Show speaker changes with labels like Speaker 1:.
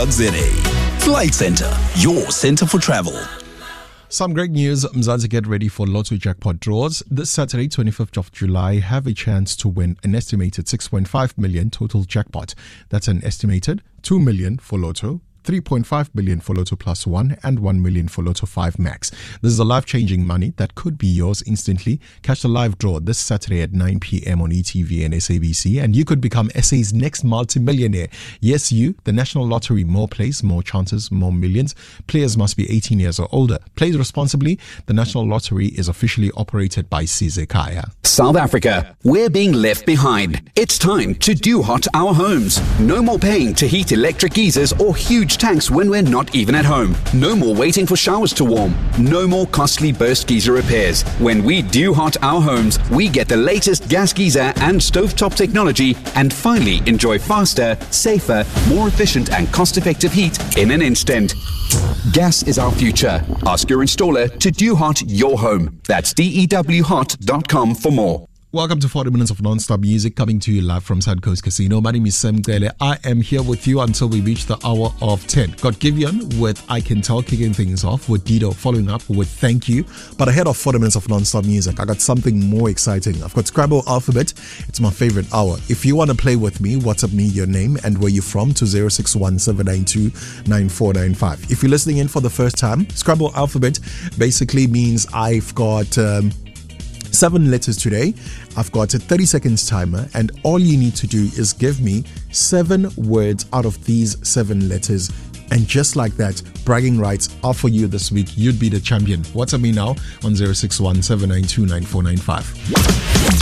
Speaker 1: Flight Centre, your centre for travel.
Speaker 2: Some great news. Mzansi, get ready for Lotto jackpot draws. This Saturday, 25th of July, have a chance to win an estimated 6.5 million total jackpot. That's an estimated 2 million for Lotto, 3.5 billion for Lotto Plus One, and 1 million for Lotto 5 Max. This is a life-changing money that could be yours instantly. Catch the live draw this Saturday at 9 p.m. on ETV and SABC, and you could become SA's next multi-millionaire. Yes, you, the National Lottery. More plays, more chances, more millions. Players must be 18 years or older. Play responsibly. The National Lottery is officially operated by Sizekaya.
Speaker 3: South Africa, we're being left behind. It's time to do hot our homes. No more paying to heat electric geysers or huge tanks when we're not even at home. No more waiting for showers to warm. No more costly burst geyser repairs. When we do hot our homes, we get the latest gas geyser and stovetop technology and finally enjoy faster, safer, more efficient and cost-effective heat in an instant. Gas is our future. Ask your installer to do hot your home. That's dewhot.com for more.
Speaker 2: Welcome to 40 minutes of non-stop music, coming to you live from South Coast Casino. My name is Sam Gele. I am here with you until we reach the hour of 10. Got Givian with I Can Tell kicking things off, with Dido following up with Thank You. But ahead of 40 minutes of non-stop music, I got something more exciting. I've got Scrabble Alphabet. It's my favorite hour. If you want to play with me, WhatsApp me your name and where you're from to 061-792-9495. If you're listening in for the first time, Scrabble Alphabet basically means I've got 7 letters today. I've got a 30 seconds timer, and all you need to do is give me 7 words out of these 7 letters. And just like that, bragging rights are for you this week. You'd be the champion. WhatsApp me now on 061-792-9495.